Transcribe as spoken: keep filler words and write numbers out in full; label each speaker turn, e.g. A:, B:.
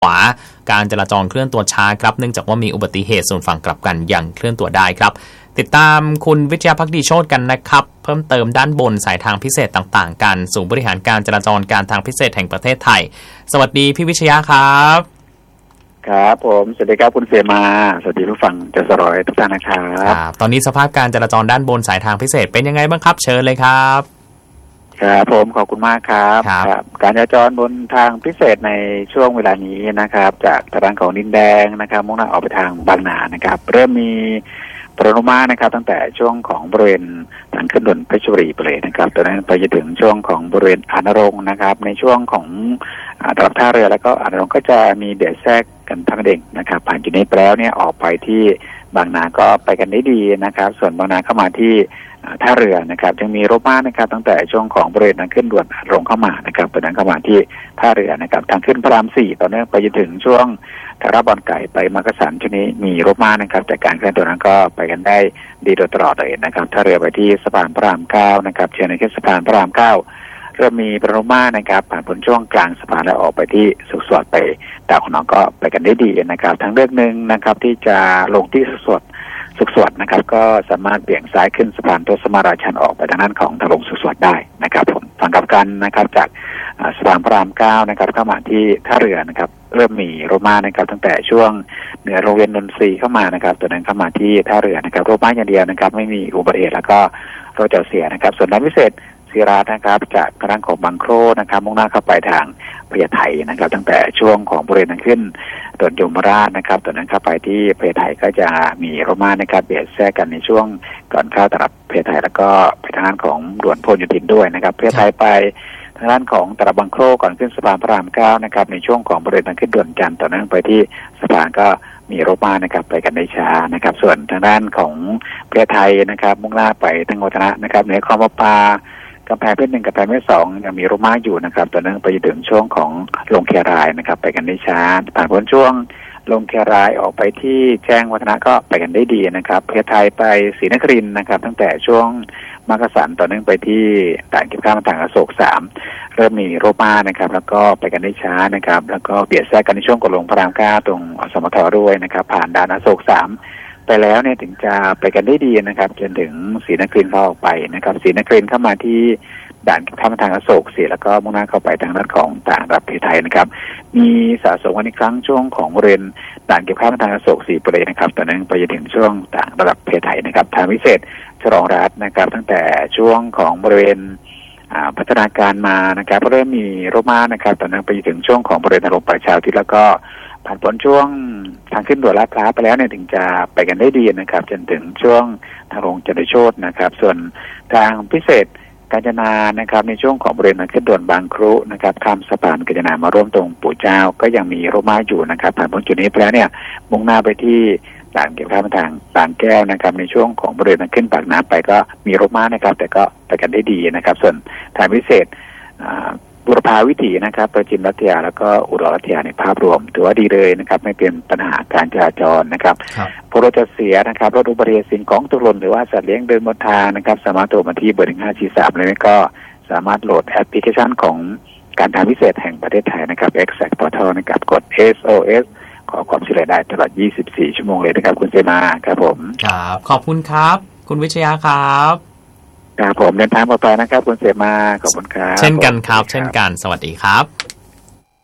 A: ขวาการจราจรเคลื่อนตัวช้าครับเนื่องจากว่ามีอุบัติเหตุส่วนฝั่งกลับกันยังเคลื่อนตัวได้ครับติดตามคุณวิทยาภักดีโชติกันนะครับเพิ่มเติมด้านบนสายทางพิเศษต่างๆกันศูนย์บริหารการจราจรการทางพิเศษแห่งประเทศไทยสวัสดีพี่วิชยาครับ
B: ครับผมสวัสดีครับคุณเสมาสวัสดีผู้ฟังจสร้อยทุกท่านนะครับ
A: ตอนนี้สภาพการจราจรด้านบนสายทางพิเศษเป็นยังไงบ้างครับเชิญเลยครับ
B: ครับผมขอบคุณมากครับครับการจราจรบนทางพิเศษในช่วงเวลานี้นะครับจากทางของดินแดงนะครับมุ่งหน้าออกไปทางบางนานะครับเริ่มมีปริมาณนะครับตั้งแต่ช่วงของบริเวณทางขึ้นด่วนเพชรบุรีไปเลยนะครับตอนนั้นไปจนถึงช่วงของบริเวณอานนรงค์นะครับในช่วงของระดับท่าเรือแล้วก็อานนรงค์ก็จะมีเบียดแทรกกันทั้งเด้งนะครับผ่านจุดนี้ไปแล้วเนี่ยออกไปที่บางนาก็ไปกันได้ดีนะครับส่วนบางนาเข้ามาที่ท่าเรือนะครับยังมีรถม้านะครับตั้งแต่ช่วงของบริเวณทางขึ้นด่วนอานนรงค์เข้ามานะครับตอนนั้นเข้ามาที่ท่าเรือนะครับทางขึ้นพระรามสี่ตอนนี้ไปจนถึงช่วงทาราบอนไก่ไปมักกะสันช่วงนี้มีรถม้านะครับแต่การเคลื่อนตัวนั้นก็ไปกันได้ดีโดยตลอดเลยนะครับท่าเรือไปที่สะพานพระรามเก้านะครับเชิญในเขตสะพานพระรามเก้าเริ่มมีปริมาณนะครับผ่านพ้นช่วงกลางสะพานแล้วออกไปที่สุขสวัสดิ์ไปดาวของน้องก็ไปกันได้ดีนะครับทางเลือกหนึ่งนะครับที่จะลงที่สุขสวัสดิ์สุขสวัสดิ์นะครับก็สามารถเบี่ยงซ้ายขึ้นสะพานทศมาราชันออกไปทางด้านของทางลงสุขสวัสดิ์ได้นะครับผมฝั่งกลับกันนะครับจากสะพานพระรามเก้านะครับเข้ามาที่ท่าเรือนะครับเริ่มมีรถม้านะครับตั้งแต่ช่วงเหนือโรงเรียนนนทรีเข้ามานะครับตัวนั้นเข้ามาที่ท่าเรือนะครับรถม้าอย่างเดียวนะครับไม่มีอุบัติเหตุแล้วก็รถจอดเสียนะครับส่วนด้านพิเศษศิรานะครับจากทางด้านของบางโครนะครับมุ่งหน้าเข้าไปทางพญาไทนะครับตั้งแต่ช่วงของบริเวณทางขึ้นด่วนยมราชนะครับตัวนั้นเข้าไปที่พญาไทก็จะมีรถม้านะครับเบียดแทรกกันในช่วงก่อนเข้าตลาดพญาไทแล้วก็ไปทางด้านของด่วนพหลโยธินด้วยนะครับพญาไทไปทางด้านของตลาดบางโครก่อนขึ้นสะพานพระรามเก้านะครับในช่วงของบริเวณทางขึ้นด่วนจันทร์ต่อเนื่องไปที่สะพานก็มีรถม้านะครับไปกันได้ช้านะครับส่วนทางด้านของพญาไทนะครับมุ่งหน้าไปทางวัฒนะนะครับในคลองประปากำแพงเพชรหนึ่งกับกำแพงเพชรสองยังมีรถม้าอยู่นะครับต่อเนื่องไปถึงช่วงของลงเคียรายนะครับไปกันได้ช้าผ่านพ้นช่วงลงเคียรายออกไปที่แจ้งวัฒนะก็ไปกันได้ดีนะครับเพชรไทยไปศรีนครินทร์นะครับตั้งแต่ช่วงมักกะสันต่อเนื่องไปที่ด่านเก็บข้าวทางอโศกสามเริ่มมีรถม้านะครับแล้วก็ไปกันได้ช้านะครับแล้วก็เบียดแทรกกันในช่วงก่อนลงพระรามเก้าตรงอสมทด้วยนะครับผ่านด่านอโศกสามไปแล้วเนี่ยถึงจะไปกันได้ดีนะครับจนถึงศรีนครินทร์เข้าออกไปนะครับศรีนครินทร์เข้ามาที่ด่านข้ามทางอโศกเสียแล้วก็มุ่งหน้าเข้าไปทางด้านของต่างระดับเพไทยนะครับมีสะสมวันอีกครั้งช่วงของบริเวณด่านเก็บข้ามทางอโศกสี่ประเด็นนะครับตอนนั้นไปจนถึงช่วงต่างระดับเพไทยนะครับทางพิเศษฉลองรัฐนะครับตั้งแต่ช่วงของบริเวณพัฒนาการมานะครับเริ่มมีรถม้านะครับตอนนั้นไปถึงช่วงของบริเวณถนนประชาธิปไตยแล้วก็ผ่านพ้นช่วงทางขึ้นด่วนลาดพร้าวไปแล้วเนี่ยถึงจะไปกันได้ดีนะครับจนถึงช่วงทางลงจตุโชตินะครับส่วนทางพิเศษกาญจนานะครับในช่วงของบริเวณทางขึ้นด่วนบางครุนะครับข้ามสะพานกาญจนามาร่วมตรงปู่เจ้าก็ยังมีรถม้าอยู่นะครับผ่านพ้นจุดนี้ไปแล้วเนี่ยมุ่งหน้าไปที่ด่านเก็บข้าวทางบางแก้วนะครับในช่วงของบริเวณทางขึ้นปากน้ำไปก็มีรถม้านะครับแต่ก็ไปกันได้ดีนะครับส่วนทางพิเศษบุรพาวิถีนะครับประจิมรัตยาแล้วก็อุดรรัตยาในภาพรวมถือว่าดีเลยนะครับไม่เป็นปัญหาการจราจรนะครับพอรถจะเสียนะครับรถอุบัติเหตุสิ่งของตกหล่นหรือว่าสัตว์เลี้ยงเดินบนทางนะครับสามารถโทรมาที่เบอร์หนึ่งห้าสี่สามเลยก็สามารถโหลดแอปพลิเคชันของการทางพิเศษแห่งประเทศไทยนะครับ Exact Portal นะครับกด เอส โอ เอส ขอความช่วยเหลือได้ตลอดยี่สิบสี่ชั่วโมงเลยนะครับคุณเจมาครับผม
A: ครับขอบคุณครับคุณวิชยาครับ
B: ครับผมเดินทางปลอดภัยนะครับคุณเสมาขอบคุณครับ
A: เช่นกันครับเช่นกันสวัสดีครับ